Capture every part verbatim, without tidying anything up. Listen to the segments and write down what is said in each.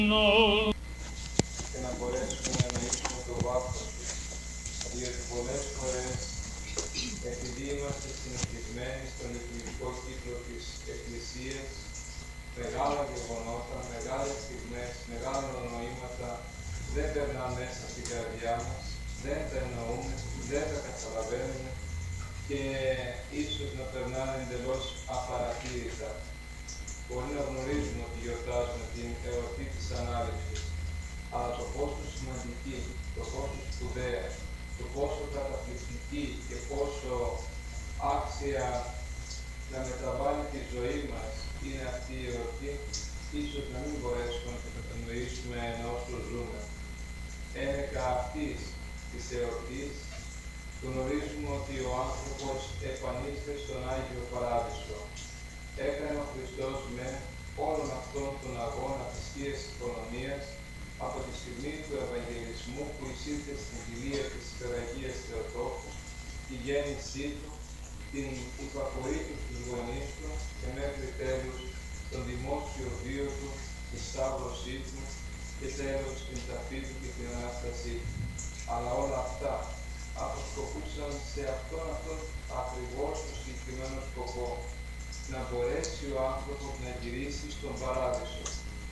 και να μπορέσουμε να εννοήσουμε το βάθος του. Διότι πολλές φορές, επειδή είμαστε συνηθισμένοι στον λειτουργικό κύκλο της Εκκλησίας, μεγάλα γεγονότα, μεγάλες στιγμές, μεγάλα νοήματα δεν περνάνε μέσα στην καρδιά μας, δεν τα εννοούμε, δεν τα καταλαβαίνουμε και ίσως να περνάνε εντελώς απαρατήρητα. Μπορεί να γνωρίζουμε ότι γιορτάζουμε την εορτή της Ανάληψης, αλλά το πόσο σημαντική, το πόσο σπουδαία, το πόσο καταπληκτική και πόσο άξια να μεταβάλει τη ζωή μας είναι αυτή η εορτή, ίσως να μην μπορέσουμε να το κατανοήσουμε ενώ όσο ζούμε. Ένεκα αυτής της εορτής γνωρίζουμε ότι ο άνθρωπος επανήλθε στον Άγιο Παράδεισο. Έκανε ο Χριστός με όλον αυτόν τον αγώνα της Θείας Οικονομίας από τη στιγμή του Ευαγγελισμού που εισήλθε στην κοιλία της Υπεραγίας Θεοτόκου, τη γέννησή του, την υπακοή του στους γονείς του και μέχρι τέλους τον δημόσιο βίο του, τη σταύρωσή του και τέλος την ταφή του και την Ανάστασή του. Αλλά όλα αυτά αποσκοπούσαν σε αυτόν αυτόν ακριβώς το συγκεκριμένο σκοπό, να μπορέσει ο άνθρωπος να γυρίσει στον Παράδεισο.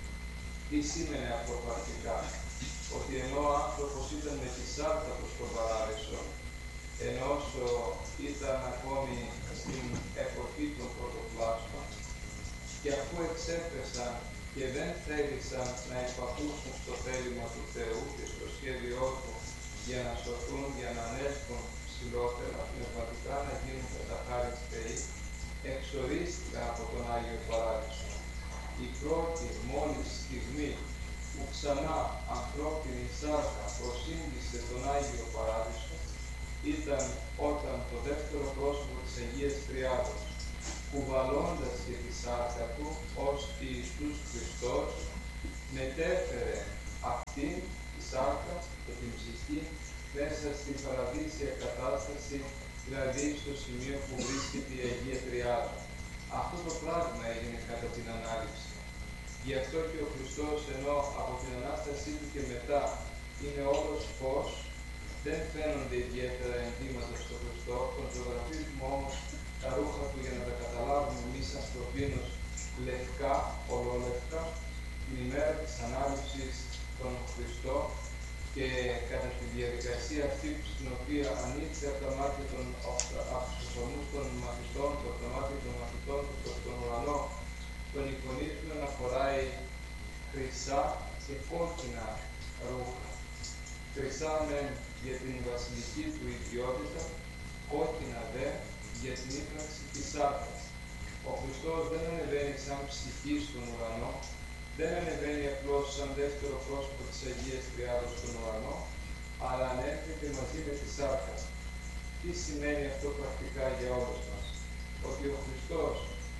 Τι σήμαινε αυτό πρακτικά? Ότι ενώ ο άνθρωπος ήταν με τη σάρκα του στον Παράδεισο, ενώ όσο ήταν ακόμη στην εποχή των πρωτοπλάστων, και αφού εξέφρασαν και δεν θέλησαν να υπακούσουν στο θέλημα του Θεού και στο σχέδιό του για να σωθούν, για να ανέλθουν ψηλότερα, πνευματικά να γίνουν κατά χάρη Θεοί, εξορίστηκαν από τον Άγιο Παράδεισο. Η πρώτη μόλις στιγμή που ξανά ανθρώπινη σάρκα προσήγγισε τον Άγιο Παράδεισο ήταν όταν το δεύτερο πρόσωπο της Αγίας Τριάδος, κουβαλώντας και τη σάρκα του ως Ιησούς Χριστός, μετέφερε αυτήν τη σάρκα και την ψυχή μέσα στην παραδείσια κατάσταση, δηλαδή στο σημείο που βρίσκεται η Αγία Τριάδα. Αυτό το πράγμα έγινε κατά την Ανάληψη. Γι' αυτό και ο Χριστός, ενώ από την Ανάστασή του και μετά είναι όλος φως, δεν φαίνονται ιδιαίτερα ενδύματα στο Χριστό. Τον ζωγραφίζουμε όμως τα ρούχα του για να τα καταλάβουμε εμείς ανθρωπίνως λευκά, ολόλευκα, την ημέρα της Ανάληψης των Χριστό, και κατά τη διαδικασία αυτή στην οποία ανοίξει από τα μάτια των, από τους ώμους των μαθητών, από τα μάτια των μαθητών του προς τον ουρανό, τον εικονίζουμε να φοράει χρυσά και κόκκινα ρούχα. Χρυσά μεν για την βασιλική του ιδιότητα, κόκκινα δε για την ύπαρξη της σάρκας. Ο Χριστός δεν ανεβαίνει σαν ψυχή στον ουρανό, δεν ανεβαίνει απλώς σαν δεύτερο πρόσωπο της Αγίας Τριάδος στον ουρανό, αλλά ανέρχεται μαζί με τη σάρκα. Τι σημαίνει αυτό πρακτικά για όλους μας? Ότι ο Χριστός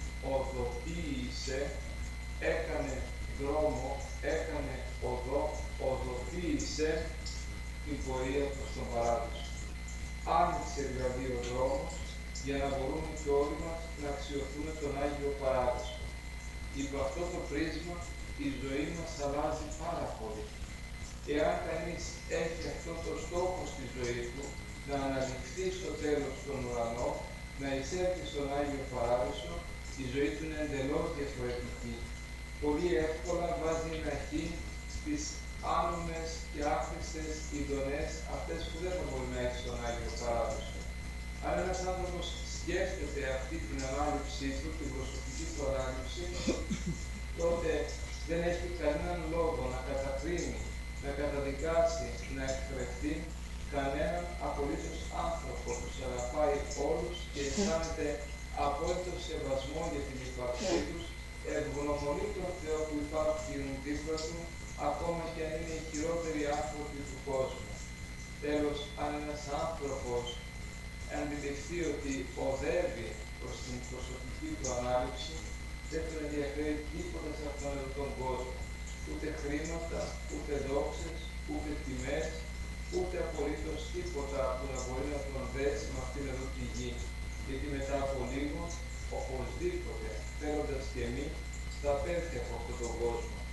οδοποίησε, έκανε δρόμο, έκανε οδό, οδοποίησε την πορεία προς τον Παράδεισο. Άνοιξε δηλαδή ο δρόμος για να μπορούμε και όλοι μας να αξιοθούμε τον Άγιο Παράδεισο. Υπό αυτό το πρίσμα η ζωή μας αλλάζει πάρα πολύ. Εάν κανείς έχει αυτό το στόχο στη ζωή του, να αναδειχθεί στο τέλος στον ουρανό, να εισέλθει στον Άγιο Παράδεισο, η ζωή του είναι εντελώς διαφορετική. Πολύ εύκολα βάζει ένα χ στις άνομες και άχρηστες ειδονές, αυτές που δεν θα μπορεί να έχει στον Άγιο Παράδεισο. Αν ένας άνθρωπος σκέφτεται αυτή την ανάληψή του, την προσωπική του ανάληψη, τότε δεν έχει κανέναν λόγο να κατακρίνει, να καταδικάσει, να εκφρευτεί κανέναν απολύτως άνθρωπο που τους αγαπάει όλους και αισθάνεται απόλυτο σεβασμό για την ύπαρξή τους, ευγνωμονεί τον Θεό που υπάρχουν δίπλα του, ακόμα και αν είναι οι χειρότεροι άνθρωποι του κόσμου. Τέλος, αν ένας άνθρωπος αντιληφθεί ότι οδεύει προς την προσωπική του ανάληψη, δεν τον ενδιαφέρει τίποτα σε αυτόν εδώ τον κόσμο. Ούτε χρήματα, ούτε δόξες, ούτε τιμές, ούτε απολύτως τίποτα που να μπορεί να τον δέσει με αυτήν εδώ τη γη. Γιατί μετά από λίγο, οπωσδήποτε, θέλοντας και εμείς, θα πέφτει από αυτόν τον κόσμο.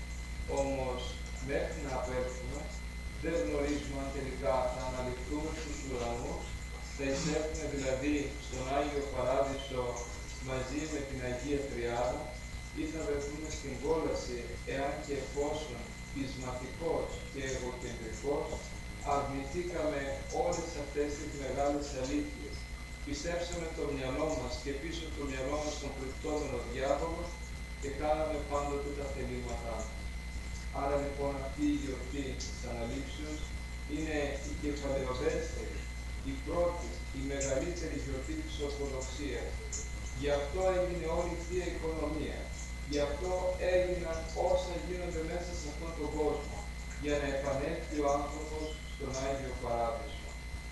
Όμως, μέχρι να απέλθουμε, δεν γνωρίζουμε αν τελικά θα αναλυθούμε στους ουρανούς, θα εισέλθουμε δηλαδή στον Άγιο Παράδεισο μαζί με την Αγία Τριάδα ή θα βρεθούμε στην κόλαση, εάν και εφόσον πεισματικός και εγωκεντρικός αρνηθήκαμε όλες αυτές τις μεγάλες αλήθειες. Πιστέψαμε το μυαλό μας και πίσω το μυαλό μας τον κρυπτόμενο διάβολο και κάναμε πάντοτε τα θελήματά μας. Άρα λοιπόν αυτή η γιορτή της Αναλήψεως είναι η κεφαλαιοδέστερη, η πρώτη, η μεγαλύτερη γιορτή της Ορθοδοξίας. Γι' αυτό έγινε όλη η Θεία Οικονομία. Γι' αυτό έγιναν όσα γίνονται μέσα σε αυτόν τον κόσμο, για να επανέλθει ο άνθρωπος στον Άγιο Παράδεισο.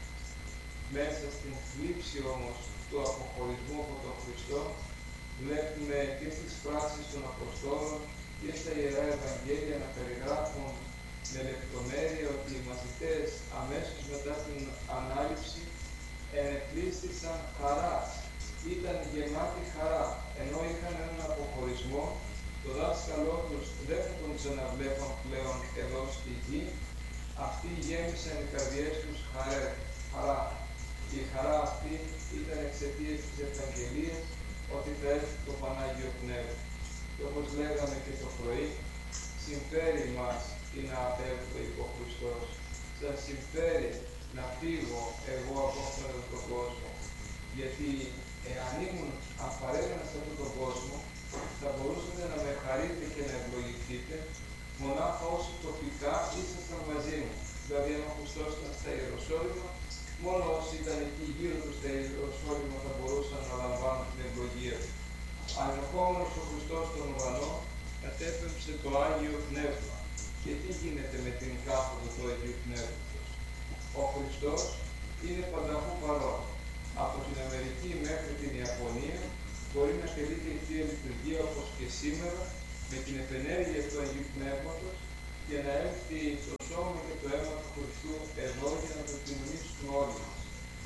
Μέσα στην θλίψη όμως του αποχωρισμού από τον Χριστό, βλέπουμε και στις πράξεις των Αποστόλων και στα Ιερά Ευαγγέλια να περιγράφουν με λεπτομέρεια ότι οι μαθητές αμέσως μετά την Ανάληψη ενεπλήστησαν χαράς. Ήταν γεμάτοι χαρά, ενώ είχαν έναν αποχωρισμό, το δάσκαλό τους δεν θα τον ξαναβλέπαν πλέον εδώ στη γη, αυτοί γέμισαν οι καρδιές τους χαρά. Και η χαρά αυτή ήταν εξαιτίας της Ευαγγελίας ότι θα έρθει το Πανάγιο Πνεύμα. Και όπως λέγαμε και το πρωί, συμφέρει μας ή να απέλθω υπό Χριστός. Σας συμφέρει να φύγω εγώ από αυτόν τον κόσμο. Γιατί εάν ήμουν απαραίτητα σε αυτόν τον κόσμο, θα μπορούσατε να με χαρείτε και να ευλογηθείτε μονάχα όσοι τοπικά ήσασταν μαζί μου. Δηλαδή, αν ο Χριστός ήταν στα Ιεροσόλυμα, μόνο όσοι ήταν εκεί γύρω του στα Ιεροσόλυμα θα μπορούσαν να λαμβάνουν την ευλογία του. Ανερχόμενος ο Χριστός στον ουρανό, κατέπεμψε το Άγιο Πνεύμα. Και τι γίνεται με την κάθοδο του Αγίου Πνεύματος? Ο Χριστός είναι πανταχού παρόν. Από την Αμερική μέχρι την Ιαπωνία μπορεί να τελείται η Θεία Λειτουργία όπως και σήμερα με την επενέργεια του Αγίου Πνεύματος και να έρθει το σώμα και το αίμα του Χριστού εδώ για να το κοινωνήσουν όλοι μας.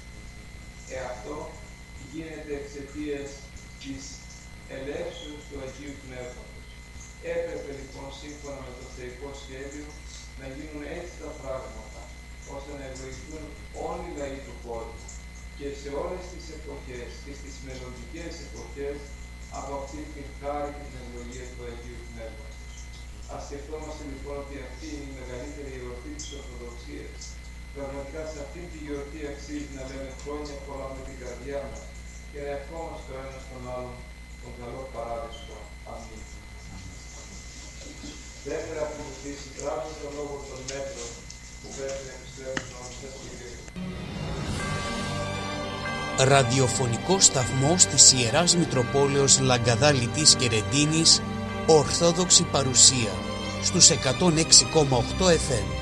Ε, αυτό γίνεται εξαιτίας της ελεύσεως του Αγίου Πνεύματος. Έπρεπε λοιπόν σύμφωνα με το θεϊκό σχέδιο να γίνουν έτσι τα πράγματα, ώστε να ευλογηθούν όλοι οι λαοί του κόσμου και σε όλες τις εποχές και στις μελλοντικές εποχές από αυτή την χάρη και την ευλογία του Αγίου Πνεύματος. Ας σκεφτόμαστε λοιπόν ότι αυτή είναι η μεγαλύτερη γιορτή της Ορθοδοξίας. Πραγματικά σε αυτή τη γιορτή αξίζει να λέμε χρόνια πολλά με την καρδιά μας και να ευχόμαστε ο ένας τον άλλον τον καλό παράδεισο. Αμήν. Δεύτερα από τη συντράβηση των λόγων των μέτρων που πρέπει να επιστρέψουν όμως στα Κύριε. Ραδιοφωνικό σταθμός της Ιεράς Μητροπόλεως Λαγκαδάλητης και Ρεντίνης, Ορθόδοξη παρουσία στους εκατόν έξι κόμμα οκτώ εφ εμ.